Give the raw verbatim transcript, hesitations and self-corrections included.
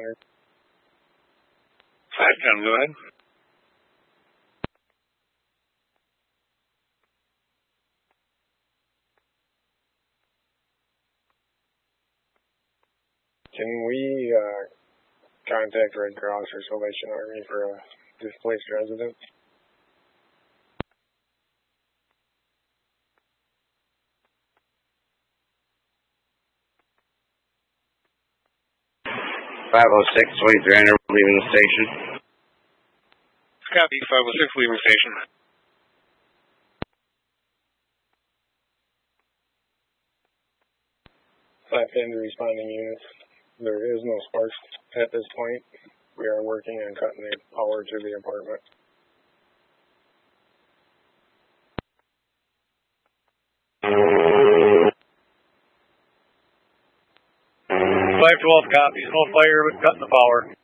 hundred. five ten, go ahead. Can we uh, contact Red Cross or Salvation Army for a displaced resident? five oh six, twenty-three hundred, leaving the station. Copy, five oh six, leaving station. five ten to responding units. There is no sparks at this point. We are working on cutting the power to the apartment. five twelve, copy. No fire, but cutting the power.